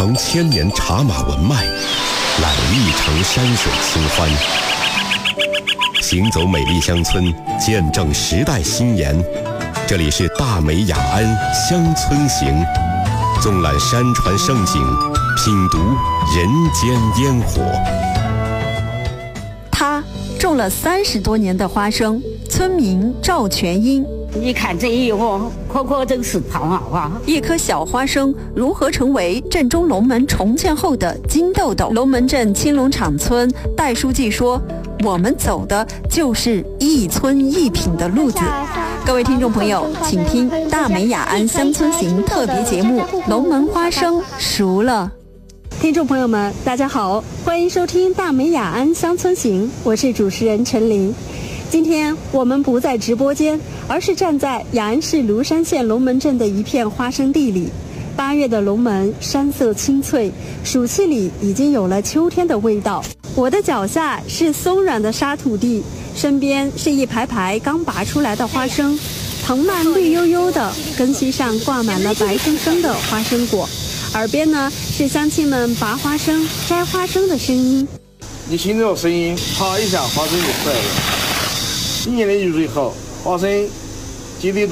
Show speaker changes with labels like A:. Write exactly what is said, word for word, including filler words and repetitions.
A: 尝千年茶马文脉，览一城山水清欢。行走美丽乡村，见证时代新颜。这里是大美雅安乡村行，纵览山川盛景，品读人间烟火。
B: 他种了三十多年的花生，村民赵全英。
C: 你看这一窝，颗颗都是胖啊花。
B: 一颗小花生如何成为镇中龙门重建后的金豆豆？龙门镇青龙场村戴书记说：“我们走的就是一村一品的路子。”各位听众朋友，请听《大美雅安乡村行》特别节目《龙门花生熟了》。听众朋友们，大家好，欢迎收听《大美雅安乡村行》，我是主持人陈琳。今天我们不在直播间，而是站在雅安市芦山县龙门镇的一片花生地里。八月的龙门山色青翠，暑气里已经有了秋天的味道。我的脚下是松软的沙土地，身边是一排排刚拔出来的花生，藤蔓绿油油的，根系上挂满了白生生的花生果。耳边呢是乡亲们拔花生、摘花生的声音。
D: 你听这个声音，啪一下花生就出来了。今年的雨水好，花生结的